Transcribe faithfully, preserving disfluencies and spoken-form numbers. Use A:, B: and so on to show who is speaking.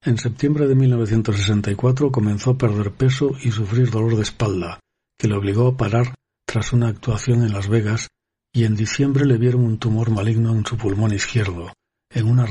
A: En septiembre de mil novecientos sesenta y cuatro comenzó a perder peso y sufrir dolor de espalda, que le obligó a parar tras una actuación en Las Vegas, y en diciembre le vieron un tumor maligno en su pulmón izquierdo, en una